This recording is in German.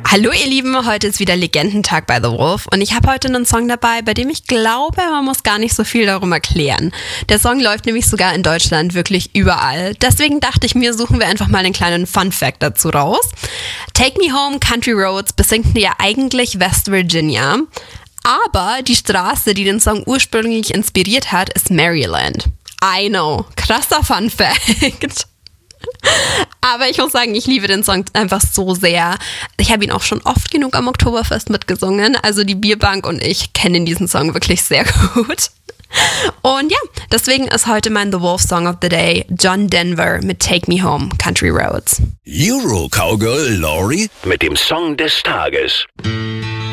Hallo ihr Lieben, heute ist wieder Legendentag bei The Wolf und ich habe heute einen Song dabei, bei dem ich glaube, man muss gar nicht so viel darum erklären. Der Song läuft nämlich sogar in Deutschland wirklich überall. Deswegen dachte ich mir, suchen wir einfach mal einen kleinen Fun-Fact dazu raus. Take Me Home, Country Roads besingt ja eigentlich West Virginia, aber die Straße, die den Song ursprünglich inspiriert hat, ist Maryland. I know, krasser Fun-Fact. Aber ich muss sagen, ich liebe den Song einfach so sehr. Ich habe ihn auch schon oft genug am Oktoberfest mitgesungen. Also die Bierbank und ich kennen diesen Song wirklich sehr gut. Und ja, deswegen ist heute mein The Wolf Song of the Day John Denver mit Take Me Home, Country Roads. Euro Cowgirl Laurie mit dem Song des Tages.